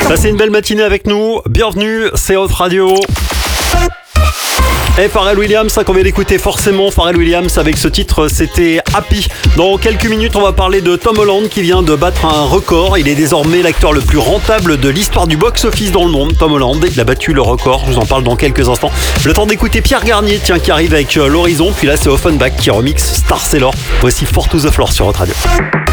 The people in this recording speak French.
Passez une belle matinée avec nous. Bienvenue, c'est Hot Radio. Et Pharrell Williams, ça qu'on vient d'écouter forcément. Pharrell Williams avec ce titre, c'était Happy. Dans quelques minutes, on va parler de Tom Holland qui vient de battre un record. Il est désormais l'acteur le plus rentable de l'histoire du box-office dans le monde. Tom Holland, il a battu le record. Je vous en parle dans quelques instants. Le temps d'écouter Pierre Garnier, qui arrive avec l'Horizon. Puis là, c'est Offenbach qui remixe Star Sailor. Voici Four to the Floor sur Hot Radio.